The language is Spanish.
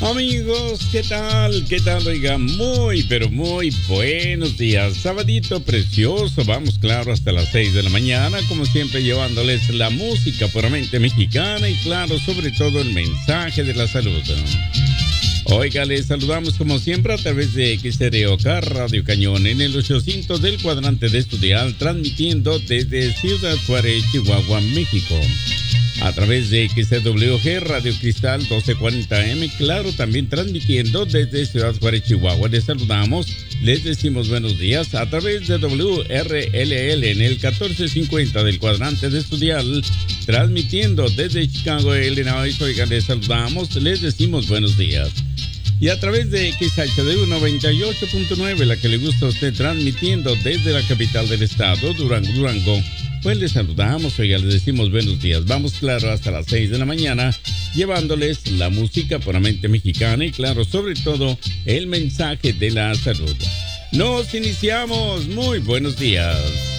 Amigos, ¿qué tal? ¿Qué tal? Oiga, muy, pero muy buenos días. Sabadito precioso, vamos claro hasta las 6 de la mañana, como siempre llevándoles la música puramente mexicana y claro, sobre todo el mensaje de la salud. Oiga, les saludamos como siempre a través de XROK Radio Cañón en el 800 del cuadrante de Estudial, transmitiendo desde Ciudad Juárez, Chihuahua, México. A través de XWG Radio Cristal 1240M, claro, también transmitiendo desde Ciudad Juárez, Chihuahua. Les saludamos, les decimos buenos días a través de WRLL en el 1450 del cuadrante de Estudial, transmitiendo desde Chicago, Illinois. Oigan, les saludamos, les decimos buenos días. Y a través de XHDU 98.9, la que le gusta a usted, transmitiendo desde la capital del estado, Durango. Pues les saludamos, oiga, les decimos buenos días. Vamos, claro, hasta las 6 de la mañana, llevándoles la música puramente mexicana y, claro, sobre todo, el mensaje de la salud. Nos iniciamos. Muy buenos días.